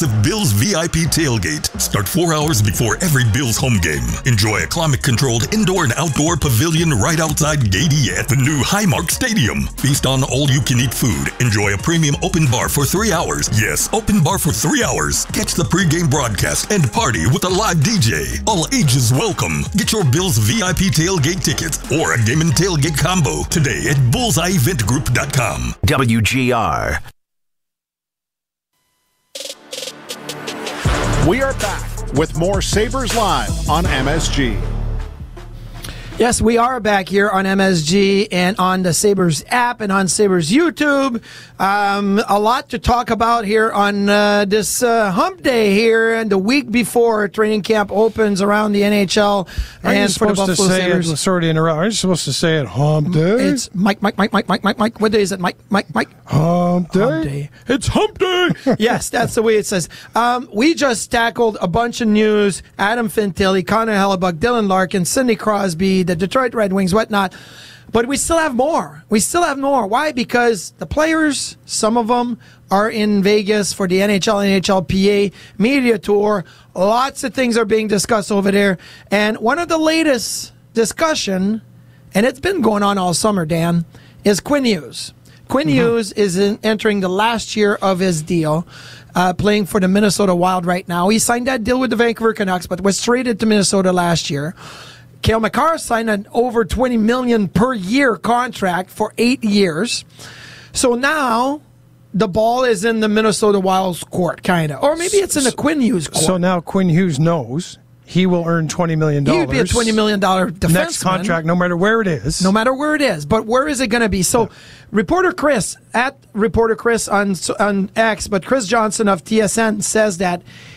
exclusive Bills VIP tailgate. Start 4 hours before every Bills home game. Enjoy a climate-controlled indoor and outdoor pavilion right outside Gate E at the new Highmark Stadium. Feast on all-you-can-eat food. Enjoy a premium open bar for 3 hours. Yes, open bar for 3 hours. Catch the pregame broadcast and party with a live DJ. All ages welcome. Get your Bills VIP tailgate tickets or a game and tailgate combo today at bullseyeeventgroup.com. WGR. We are back with more Sabres Live on MSG. Yes, we are back here on MSG and on the Sabres app and on Sabres YouTube. A lot to talk about here on this hump day here and the week before training camp opens around the NHL. And for the Buffalo Sabres. Sorry to interrupt. Aren't you supposed to say it hump day? It's Mike. What day is it? Mike. Hump day? Hump day. It's hump day. Yes, that's the way it says. We just tackled a bunch of news. Adam Fantilli, Connor Hellebuck, Dylan Larkin, Sidney Crosby, the Detroit Red Wings, whatnot. But we still have more. Why? Because the players, some of them, are in Vegas for the NHLPA media tour. Lots of things are being discussed over there. And one of the latest discussion, and it's been going on all summer, Dan, is Quinn Hughes. Quinn Hughes is entering the last year of his deal, playing for the Minnesota Wild right now. He signed that deal with the Vancouver Canucks, but was traded to Minnesota last year. Cale Makar signed an over $20 million per year contract for 8 years. So now the ball is in the Minnesota Wild's court, kind of. Or maybe it's in the Quinn Hughes court. So now Quinn Hughes knows he will earn $20 million. He would be a $20 million defenseman. Next contract, no matter where it is. But where is it going to be? So Reporter Chris, at Reporter Chris on X, but Chris Johnson of TSN says that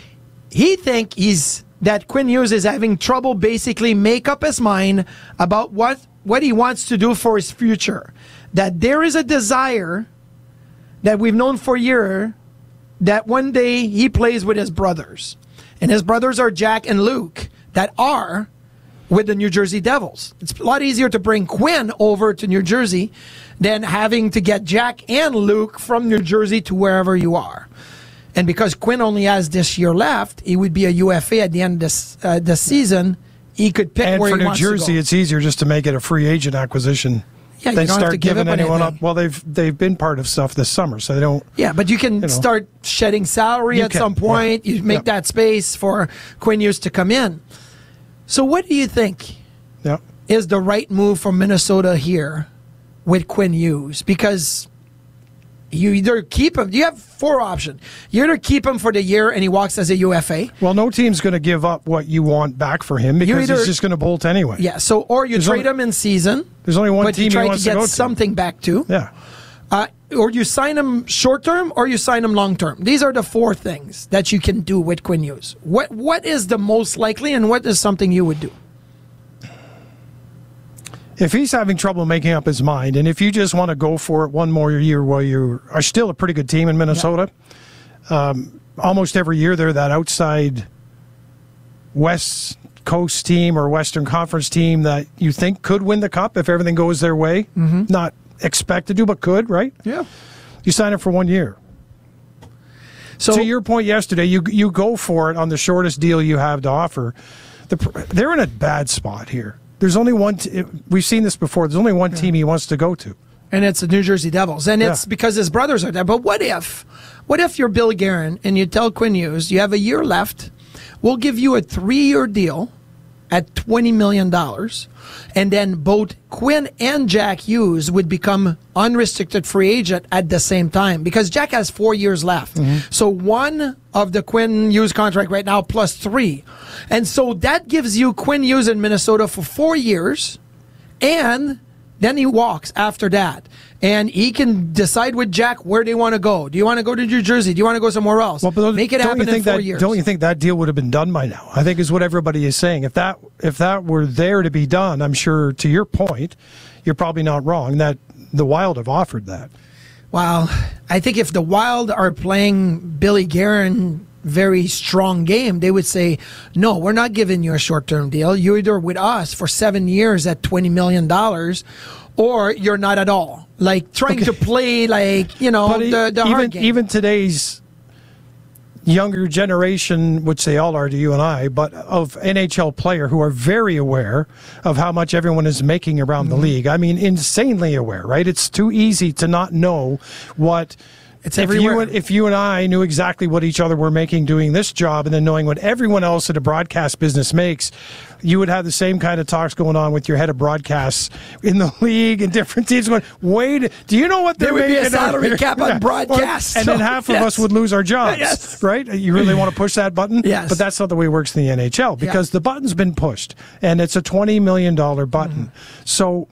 he thinks that Quinn Hughes is having trouble basically make up his mind about what he wants to do for his future. That there is a desire that we've known for a year that one day he plays with his brothers. And his brothers are Jack and Luke that are with the New Jersey Devils. It's a lot easier to bring Quinn over to New Jersey than having to get Jack and Luke from New Jersey to wherever you are. And because Quinn only has this year left, he would be a UFA at the end of this season. He could pick where he wants to go. And for New Jersey, it's easier just to make it a free agent acquisition. Yeah, they you don't start have to give giving anyone anything up. Well, they've been part of stuff this summer, so they don't. Yeah, but you can start shedding salary at some point. Yeah. You make that space for Quinn Hughes to come in. So, what do you think is the right move for Minnesota here with Quinn Hughes? Because you either keep him. You have 4 options. You either keep him for the year and he walks as a UFA. Well, no team's going to give up what you want back for him because he's just going to bolt anyway. Yeah. So, or you trade him in season. There's only one team he wants to go to. But you try to get something back to. Yeah. Or you sign him short term, or you sign him long term. These are the 4 things that you can do with Quinn Hughes. What is the most likely, and what is something you would do? If he's having trouble making up his mind, and if you just want to go for it one more year while you are still a pretty good team in Minnesota, almost every year they're that outside West Coast team or Western Conference team that you think could win the Cup if everything goes their way. Mm-hmm. Not expected to, but could, right? Yeah. You sign up for 1 year. So to your point yesterday, you go for it on the shortest deal you have to offer. They're in a bad spot here. There's only one. We've seen this before. There's only one team he wants to go to, and it's the New Jersey Devils. And it's because his brothers are there. But what if you're Bill Guerin and you tell Quinn Hughes you have a year left? We'll give you a 3-year deal at $20 million, and then both Quinn and Jack Hughes would become unrestricted free agent at the same time because Jack has 4 years left. Mm-hmm. So one of the Quinn Hughes contract right now plus 3. And so that gives you Quinn Hughes in Minnesota for 4 years, and then he walks after that. And he can decide with Jack where they want to go. Do you want to go to New Jersey? Do you want to go somewhere else? Well, make it happen in 4 years. Don't you think that deal would have been done by now? I think is what everybody is saying. If that were there to be done, I'm sure, to your point, you're probably not wrong, that the Wild have offered that. Well, I think if the Wild are playing Billy Guerin very strong game, they would say, no, we're not giving you a short-term deal. You're either with us for 7 years at $20 million, or you're not at all. Like trying to play the hard game. Even today's younger generation, which they all are to you and I, but of NHL player who are very aware of how much everyone is making around the league. I mean, insanely aware, right? It's too easy to not know what... It's everywhere. If you and I knew exactly what each other were making doing this job and then knowing what everyone else at a broadcast business makes, you would have the same kind of talks going on with your head of broadcasts in the league and different teams going, wait, do you know what they're making? There would be a salary cap on broadcast. And then half of us would lose our jobs, right? You really want to push that button? Yes. But that's not the way it works in the NHL because the button's been pushed and it's a $20 million button. So...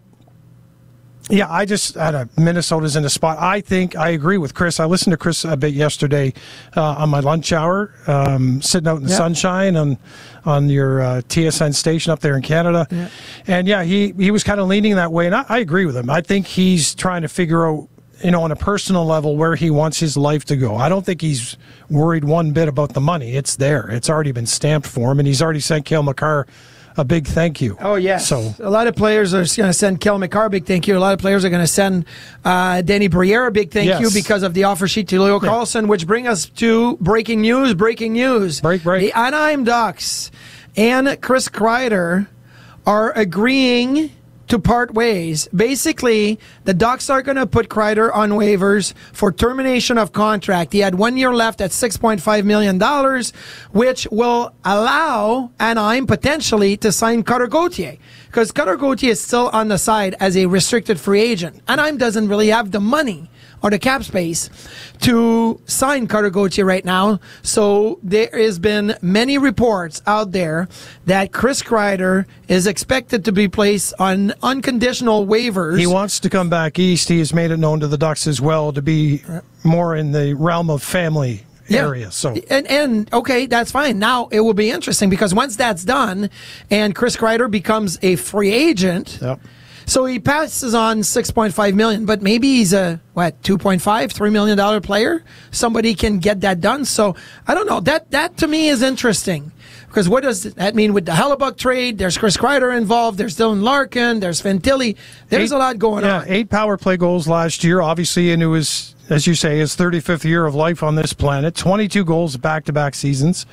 yeah, I just Minnesota's in a spot. I think I agree with Chris. I listened to Chris a bit yesterday on my lunch hour, sitting out in the sunshine on your TSN station up there in Canada. Yeah. And he was kind of leaning that way, and I agree with him. I think he's trying to figure out, on a personal level, where he wants his life to go. I don't think he's worried one bit about the money. It's there. It's already been stamped for him, and he's already sent Cale Makar a big thank you. Oh, yes. So a lot of players are going to send Cale Makar a big thank you. A lot of players are going to send Danny Briere a big thank you because of the offer sheet to Leo Carlsson, which brings us to breaking news. Break. The Anaheim Ducks and Chris Kreider are agreeing to part ways. Basically, the Ducks are going to put Kreider on waivers for termination of contract. He had 1 year left at $6.5 million, which will allow Anaheim potentially to sign Cutter Gauthier. Because Cutter Gauthier is still on the side as a restricted free agent. Anaheim doesn't really have the money or the cap space to sign Cutter Gauthier right now. So there has been many reports out there that Chris Kreider is expected to be placed on unconditional waivers. He wants to come back east. He has made it known to the Ducks as well to be more in the realm of family area. So and okay, that's fine. Now it will be interesting because once that's done and Chris Kreider becomes a free agent, so he passes on $6.5 million, but maybe he's a $2.5-3 million player. Somebody can get that done. So I don't know. That to me is interesting because what does that mean with the Hellebuyck trade? There's Chris Kreider involved. There's Dylan Larkin. There's Fantilli. There's a lot going on. 8 power play goals last year, obviously, and it was, as you say, his 35th year of life on this planet. 22 goals back-to-back seasons.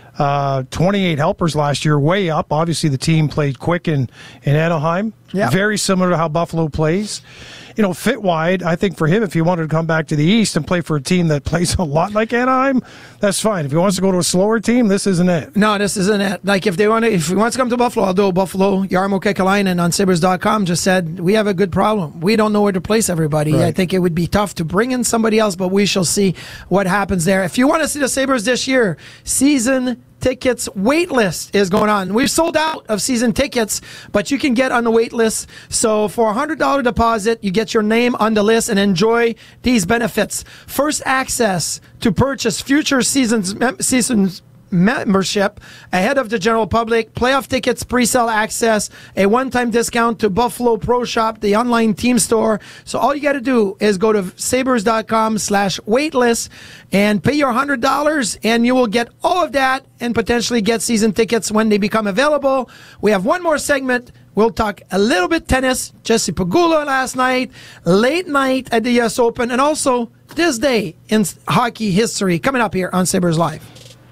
28 helpers last year, way up. Obviously, the team played quick in Anaheim. Very similar to how Buffalo plays. Fit wide, I think for him, if he wanted to come back to the East and play for a team that plays a lot like Anaheim, that's fine. If he wants to go to a slower team, this isn't it. No, this isn't it. Like if he wants to come to Buffalo, I'll do Buffalo. Jarmo Kekalainen on Sabres.com just said, we have a good problem. We don't know where to place everybody. Right. I think it would be tough to bring in somebody else, but we shall see what happens there. If you want to see the Sabres this year, season tickets wait list is going on. We've sold out of season tickets, but you can get on the wait list. So for a $100 deposit, you get your name on the list and enjoy these benefits. First access to purchase future seasons membership ahead of the general public, playoff tickets, pre-sale access, a one-time discount to Buffalo Pro Shop, the online team store. So all you got to do is go to sabres.com/waitlist and pay your $100 and you will get all of that and potentially get season tickets when they become available. We have one more segment. We'll talk a little bit tennis. Jesse Pegula last night, late night at the US Open, and also this day in hockey history coming up here on Sabres Live.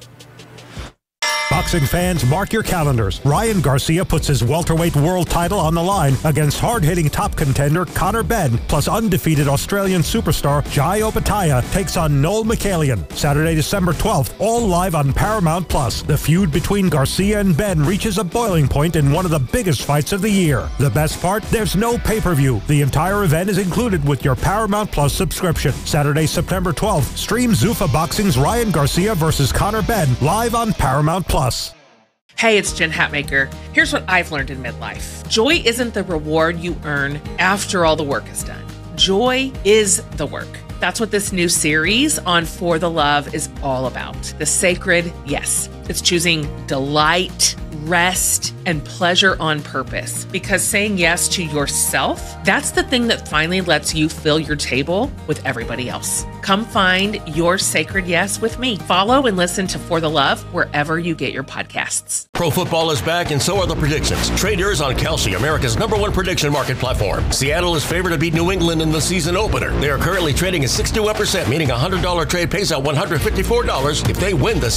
Boxing fans, mark your calendars. Ryan Garcia puts his welterweight world title on the line against hard-hitting top contender Conor Benn, plus undefeated Australian superstar Jai Opetaia takes on Noel Mikhailian. Saturday, December 12th, all live on Paramount+. The feud between Garcia and Benn reaches a boiling point in one of the biggest fights of the year. The best part? There's no pay-per-view. The entire event is included with your Paramount+ subscription. Saturday, September 12th, stream Zuffa Boxing's Ryan Garcia versus Conor Benn live on Paramount+. Hey, it's Jen Hatmaker. Here's what I've learned in midlife. Joy isn't the reward you earn after all the work is done. Joy is the work. That's what this new series on For the Love is all about. The sacred yes. It's choosing delight, rest, and pleasure on purpose. Because saying yes to yourself, that's the thing that finally lets you fill your table with everybody else. Come find your sacred yes with me. Follow and listen to For the Love wherever you get your podcasts. Pro football is back, and so are the predictions. Trade yours on Kelsey, America's #1 prediction market platform. Seattle is favored to beat New England in the season opener. They are currently trading at 61%, meaning a $100 trade pays out $154 if they win the